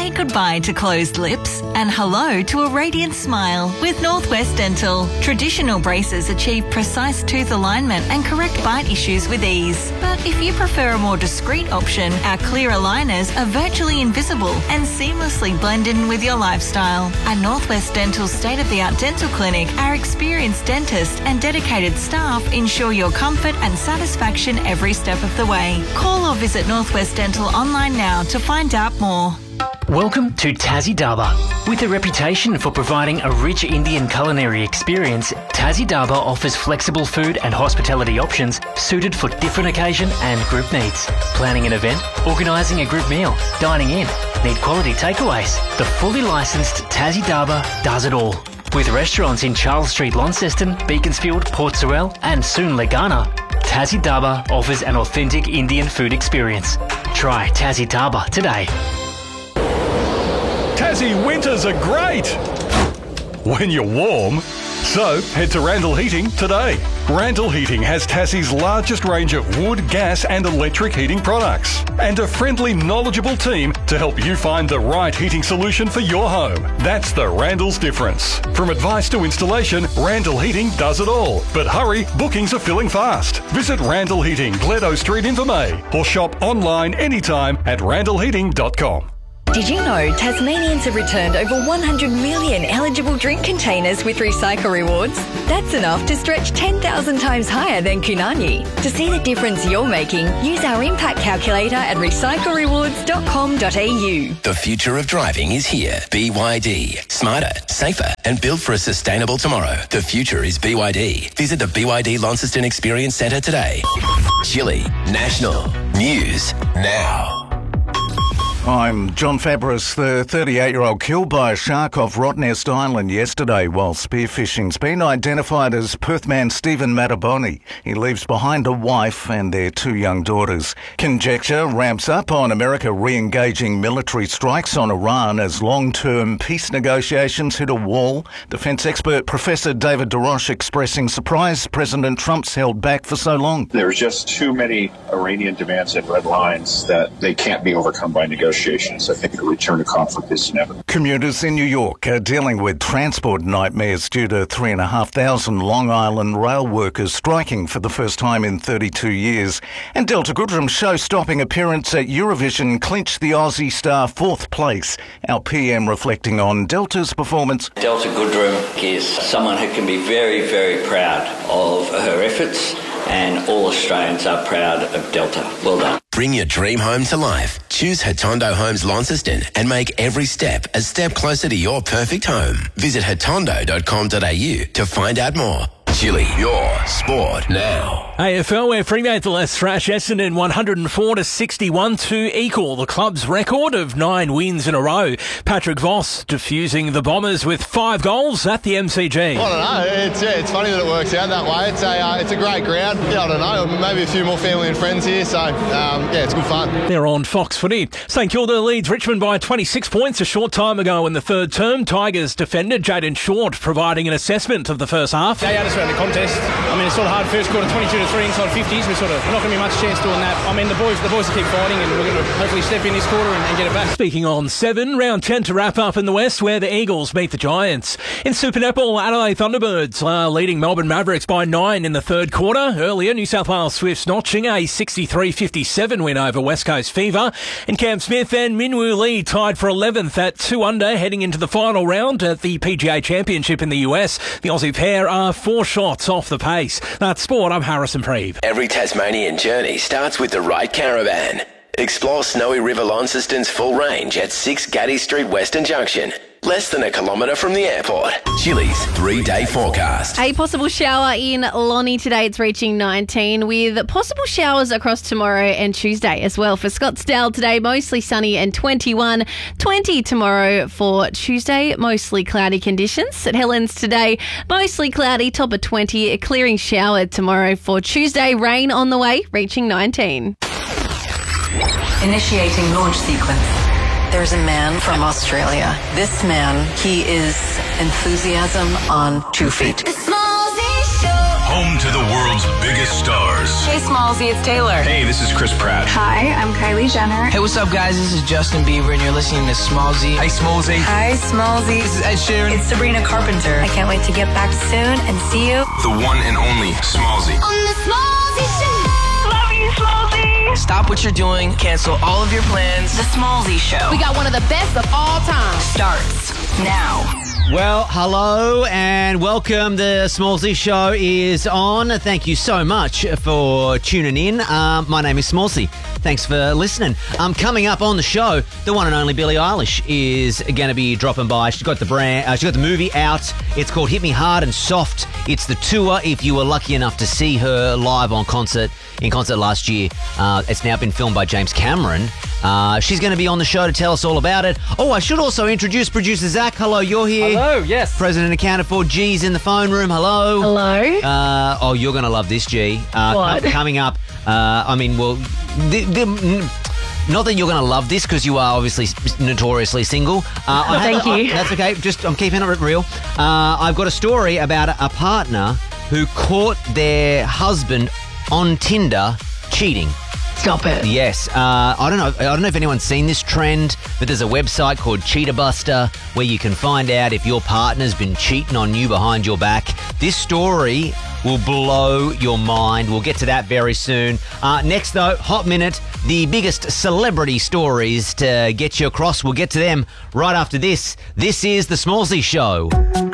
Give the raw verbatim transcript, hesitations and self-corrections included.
Say goodbye to closed lips and hello to a radiant smile with Northwest Dental. Traditional braces achieve precise tooth alignment and correct bite issues with ease. But if you prefer a more discreet option, our clear aligners are virtually invisible and seamlessly blend in with your lifestyle. At Northwest Dental's state-of-the-art dental clinic, our experienced dentists and dedicated staff ensure your comfort and satisfaction every step of the way. Call or visit Northwest Dental online now to find out more. Welcome to Tassie Dhaba. With a reputation for providing a rich Indian culinary experience, Tassie Dhaba offers flexible food and hospitality options suited for different occasion and group needs. Planning an event, organising a group meal, dining in, need quality takeaways. The fully licensed Tassie Dhaba does it all. With restaurants in Charles Street, Launceston, Beaconsfield, Port Sorell and soon Legana, Tassie Dhaba offers an authentic Indian food experience. Try Tassie Dhaba today. Tassie winters are great when you're warm. So head to Randall Heating today. Randall Heating has Tassie's largest range of wood, gas and electric heating products and a friendly, knowledgeable team to help you find the right heating solution for your home. That's the Randall's difference. From advice to installation, Randall Heating does it all. But hurry, bookings are filling fast. Visit Randall Heating, Gledo Street, Invermay, or shop online anytime at randall heating dot com. Did you know Tasmanians have returned over one hundred million eligible drink containers with Recycle Rewards? That's enough to stretch ten thousand times higher than Kunani. To see the difference you're making, use our impact calculator at recycle rewards dot com dot a u. The future of driving is here. B Y D. Smarter, safer and built for a sustainable tomorrow. The future is B Y D. Visit the B Y D Launceston Experience Centre today. Chile National News now. I'm John Fabris. The thirty-eight-year-old killed by a shark off Rottnest Island yesterday while spearfishing's been identified as Perth man Stephen Mataboni. He leaves behind a wife and their two young daughters. Conjecture ramps up on America re-engaging military strikes on Iran as long-term peace negotiations hit a wall. Defence expert Professor David DeRoche expressing surprise President Trump's held back for so long. There's just too many Iranian demands and red lines that they can't be overcome by negotiations. I think a return to conflict is inevitable. Commuters in New York are dealing with transport nightmares due to three and a half thousand Long Island rail workers striking for the first time in thirty-two years. And Delta Goodrum's show-stopping appearance at Eurovision clinched the Aussie star fourth place. Our P M reflecting on Delta's performance. Delta Goodrum is someone who can be very, very proud of her efforts, and all Australians are proud of Delta. Well done. Bring your dream home to life. Choose Hatondo Homes Launceston and make every step a step closer to your perfect home. Visit hatondo dot com dot a u to find out more. Chile, your sport now. A F L, where Fremantle has thrashed Essendon one hundred four to sixty-one to equal the club's record of nine wins in a row. Patrick Voss diffusing the Bombers with five goals at the M C G. I don't know. It's, yeah, it's funny that it works out that way. It's a uh, it's a great ground. Yeah, I don't know. Maybe a few more family and friends here. So, um, yeah, it's good fun. They're on Fox Footy. St Kilda leads Richmond by twenty-six points a short time ago in the third term. Tigers defender Jaden Short providing an assessment of the first half. They understand the contest. I mean, it's sort of hard first quarter, twenty-two to three inside fifties. We're sort of not going to be much chance doing that. I mean, the boys the boys will keep fighting and we're going to hopefully step in this quarter and, and get it back. Speaking on seven, round ten to wrap up in the West, where the Eagles meet the Giants. In Super Netball, Adelaide Thunderbirds are leading Melbourne Mavericks by nine in the third quarter. Earlier, New South Wales Swifts notching a sixty-three fifty-seven win over West Coast Fever. And Cam Smith and Minwoo Lee tied for eleventh at two under, heading into the final round at the P G A Championship in the U S. The Aussie pair are four shots off the pace. That's sport. I'm Harrison Preeve. Every Tasmanian journey starts with the right caravan. Explore Snowy River Launceston's full range at six Gaddy Street Western Junction. Less than a kilometre from the airport. Chili's three-day forecast. A possible shower in Lonnie today. It's reaching nineteen with possible showers across tomorrow and Tuesday as well. For Scottsdale today, mostly sunny and twenty-one. twenty tomorrow for Tuesday, mostly cloudy conditions. At Helens today, mostly cloudy, top of twenty. A clearing shower tomorrow for Tuesday. Rain on the way, reaching nineteen. Initiating launch sequence. There's a man from Australia. This man, he is enthusiasm on two feet. Home to the world's biggest stars. Hey, Smallsy, it's Taylor. Hey, this is Chris Pratt. Hi, I'm Kylie Jenner. Hey, what's up, guys? This is Justin Bieber, and you're listening to Smallsy. Hey, Smallsy. Hi, Smallsy. This is Ed Sheeran. It's Sabrina Carpenter. I can't wait to get back soon and see you. The one and only Smallsy. On the Smallsy Show. Love you, Smallsy. Stop what you're doing. Cancel all of your plans. The Smallsy Show. We got one of the best of all time. Starts now. Well, hello and welcome. The Smallsy Show is on. Thank you so much for tuning in. Um, my name is Smallsy. Thanks for listening. Um, coming up on the show, the one and only Billie Eilish is going to be dropping by. She's got the brand. Uh, she's got the movie out. It's called Hit Me Hard and Soft. It's the tour. If you were lucky enough to see her live on concert in concert last year, uh, it's now been filmed by James Cameron. Uh, she's going to be on the show to tell us all about it. Oh, I should also introduce producer Zach. Hello, you're here. Hello, yes. President accounted for. G's in the phone room. Hello. Hello. Uh, oh, you're going to love this, G. Uh, what? Com- coming up, uh, I mean, well, the, the, not that you're going to love this because you are obviously notoriously single. Uh, I Thank have, you. I, that's okay. Just I'm keeping it real. Uh, I've got a story about a, a partner who caught their husband on Tinder cheating. Stop it. Yes. Uh, I don't know. I don't know if anyone's seen this trend, but there's a website called Cheater Buster where you can find out if your partner's been cheating on you behind your back. This story will blow your mind. We'll get to that very soon. Uh, next, though, Hot Minute, the biggest celebrity stories to get you across. We'll get to them right after this. This is The Smallsy Show.